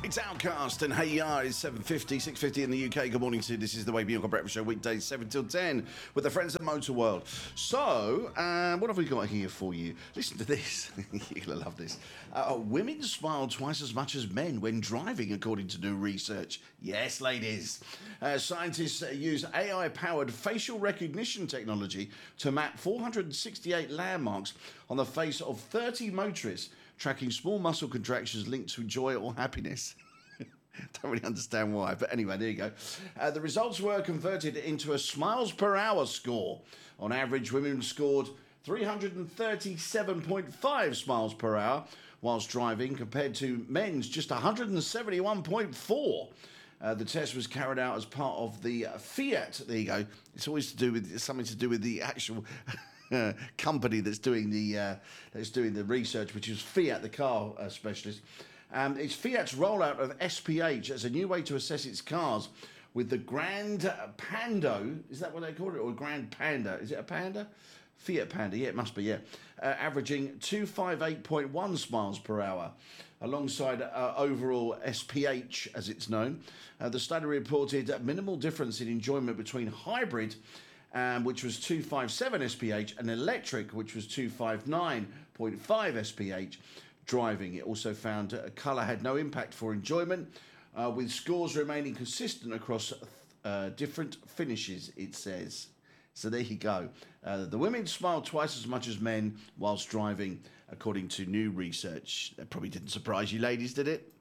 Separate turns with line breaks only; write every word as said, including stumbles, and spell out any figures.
It's Outcast and Hey Ya is seven fifty, six fifty in the U K. Good morning to you. This is the Wake Me Up Breakfast Show, weekdays seven till ten with the friends at Motor World. So, uh, what have we got here for you? Listen to this. You're going to love this. Uh, women smile twice as much as men when driving, according to new research. Yes, ladies. Uh, scientists uh, use A I-powered facial recognition technology to map four hundred sixty-eight landmarks on the face of thirty motorists, tracking small muscle contractions linked to joy or happiness. Don't really understand why, but anyway, there you go. Uh, the results were converted into a smiles per hour score. On average, women scored three hundred thirty-seven point five smiles per hour whilst driving, compared to men's just one hundred seventy-one point four. Uh, the test was carried out as part of the Fiat. There you go. It's always to do with something to do with the actual uh, company that's doing the uh, that's doing the research, which is Fiat, the car uh, specialist. Um, it's Fiat's rollout of S P H as a new way to assess its cars, with the Grand Pando. Is that what they call it, or Grand Panda? Is it a Panda? Fiat Panda, yeah, it must be, yeah. Uh, averaging two hundred fifty-eight point one miles per hour. Alongside uh, overall S P H, as it's known. Uh, the study reported a minimal difference in enjoyment between hybrid, um, which was two hundred fifty-seven S P H, and electric, which was two hundred fifty-nine point five S P H, driving. It also found uh, colour had no impact for enjoyment, uh, with scores remaining consistent across uh, different finishes, it says. So there you go. Uh, the women smile twice as much as men whilst driving, according to new research. That probably didn't surprise you ladies, did it?